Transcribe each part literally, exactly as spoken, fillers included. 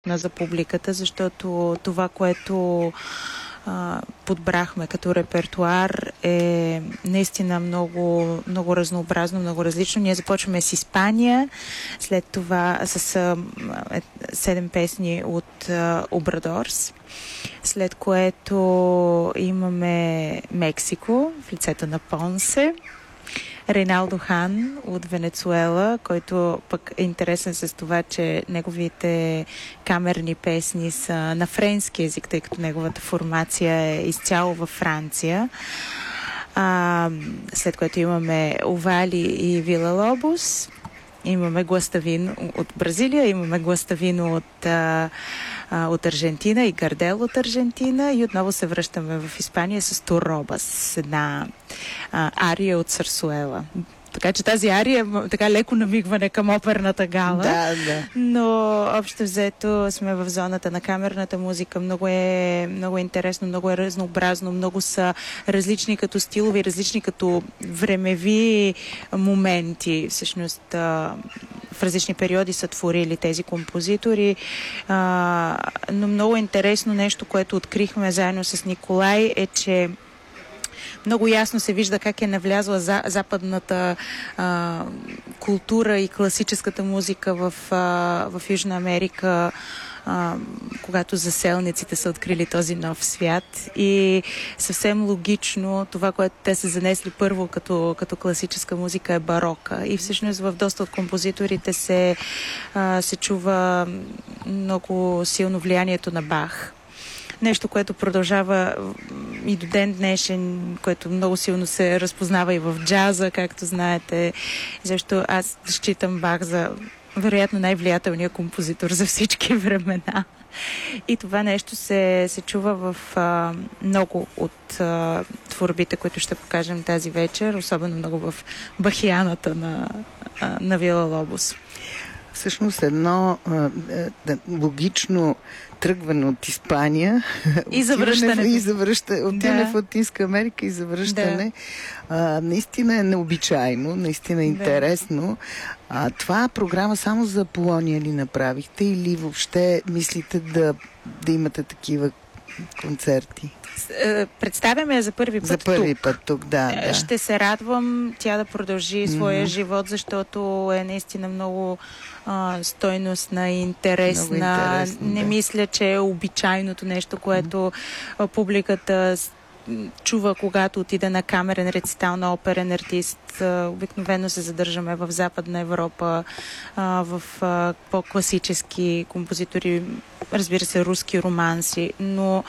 за публиката, защото това, което а, подбрахме като репертуар е наистина много, много разнообразно, много различно. Ние започваме с Испания, след това с а, седем песни от а, Обрадорс, след което имаме Мексико в лицето на Понсе, Рейналдо Хан от Венецуела, който пък е интересен с това, че неговите камерни песни са на френски език, тъй като неговата формация е изцяло във Франция. А, след което имаме Овали и Вила Лобос, имаме Гуаставин от Бразилия, имаме Гуаставино от, а, а, от Аржентина и Гардел от Аржентина и отново се връщаме в Испания с Туробас, една а, ария от Сарсуела. Така че тази ария е така леко намигване към оперната гала. Да, да. Но общо взето сме в зоната на камерната музика. Много е, много е интересно, много е разнообразно, много са различни като стилови, различни като времеви моменти. Всъщност в различни периоди са творили тези композитори. Но много интересно нещо, което открихме заедно с Николай, е, че много ясно се вижда как е навлязла за, западната а, култура и класическата музика в, а, в Южна Америка, а, когато заселниците са открили този нов свят. И съвсем логично това, което те са занесли първо като, като класическа музика, е барока. И всъщност в доста от композиторите се, а, се чува много силно влиянието на Бах. Нещо, което продължава и до ден днешен, което много силно се разпознава и в джаза, както знаете. Защото аз считам Бах за вероятно най-влиятелния композитор за всички времена. И това нещо се, се чува в а, много от а, творбите, които ще покажем тази вечер, особено много в бахианата на, а, на Вила Лобос. Всъщност едно а, а, логично тръгване от Испания и завръщане. И завръщане. Отиване да. в Латинска Америка и завръщане. Да. А, наистина е необичайно, наистина е интересно. А, това програма само за Полония ли направихте или въобще мислите да, да имате такива концерти? Представяме я за първи път За първи тук. път тук, да, да. Ще се радвам тя да продължи своя mm-hmm. живот, защото е наистина много а, стойностна и интересна. интересна Не да. мисля, че е обичайното нещо, което mm-hmm. публиката чува, когато отиде на камерен рецитал на оперен артист. Обикновено се задържаме в Западна Европа, в по-класически композитори, разбира се, руски романси, но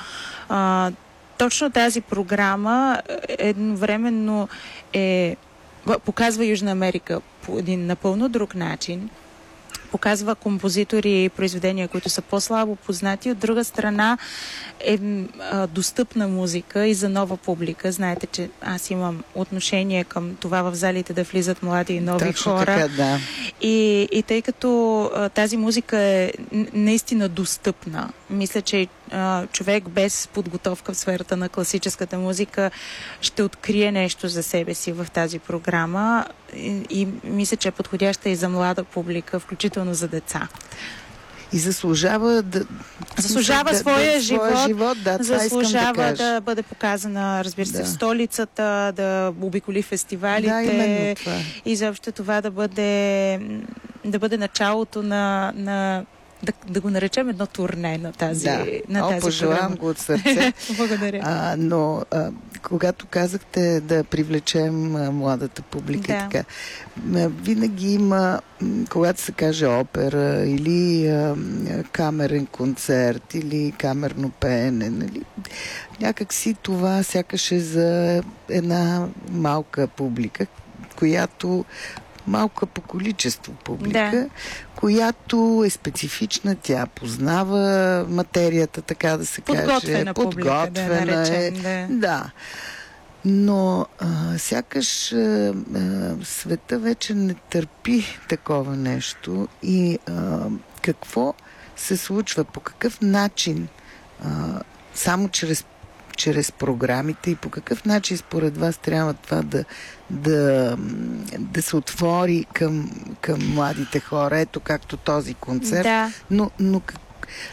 точно тази програма едновременно е, показва Южна Америка по един напълно друг начин. Показва композитори и произведения, които са по-слабо познати. От друга страна е а, достъпна музика и за нова публика. Знаете, че аз имам отношение към това в залите да влизат млади и нови Точно хора. Така, да. И, и тъй като а, тази музика е наистина достъпна, мисля, че а, човек без подготовка в сферата на класическата музика ще открие нещо за себе си в тази програма и, и мисля, че е подходяща и за млада публика, включително за деца. И заслужава да... Заслужава да, своя да, живот, своя живот да, заслужава да, да бъде показана, разбира се, да. в столицата, да обиколи фестивалите. Да, именно това. И заобщо това да бъде, да бъде началото на... на Да, да го наречем едно турне на тази, да. на О, тази пожелавам програма. го от сърце. Благодаря. А, но а, когато казахте да привлечем а, младата публика, да. така, а, винаги има, когато се каже опера или а, камерен концерт или камерно пеене, нали, някак си това сякаш е за една малка публика, която малка по количество публика, да. която е специфична, тя познава материята, така да се подготвена каже. Публика, Подготвена да наречем, е. Да. да. Но а, сякаш а, а, света вече не търпи такова нещо и а, какво се случва, по какъв начин а, само чрез чрез програмите и по какъв начин според вас трябва това да, да, да се отвори към, към младите хора, ето както този концерт, да. но, но